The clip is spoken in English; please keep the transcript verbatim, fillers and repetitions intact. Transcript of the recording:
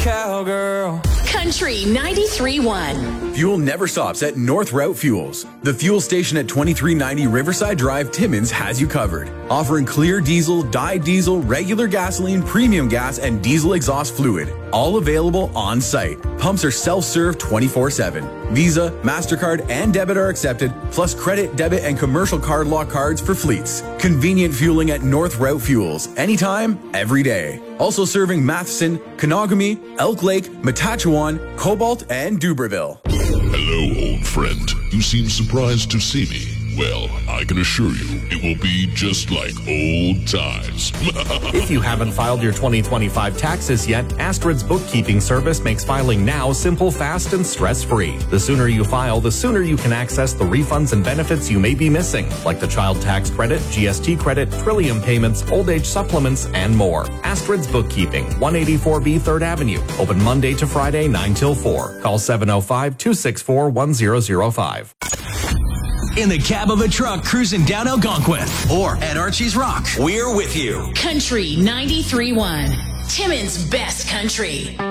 Cowgirl. Country ninety-three point one. Fuel never stops at North Route Fuels. The fuel station at twenty-three ninety Riverside Drive, Timmins has you covered. Offering clear diesel, dyed diesel, regular gasoline, premium gas, and diesel exhaust fluid. All available on site. Pumps are self-serve twenty-four seven. Visa, MasterCard, and debit are accepted, plus credit, debit, and commercial card lock cards for fleets. Convenient fueling at North Route Fuels. Anytime, every day. Also serving Matheson, Kenogami, Elk Lake, Matachewan, Cobalt, and Dubreuilville. Hello, old friend. You seem surprised to see me. Well, I can assure you, it will be just like old times. If you haven't filed your twenty twenty-five taxes yet, Astrid's bookkeeping service makes filing now simple, fast, and stress-free. The sooner you file, the sooner you can access the refunds and benefits you may be missing, like the child tax credit, G S T credit, Trillium payments, old age supplements, and more. Astrid's Bookkeeping, one eighty-four B third Avenue. Open Monday to Friday, nine till four. Call seven oh five, two six four, one zero zero five. In the cab of a truck cruising down Algonquin or at Archie's Rock, we're with you. Country ninety-three point one. Timmins' best country.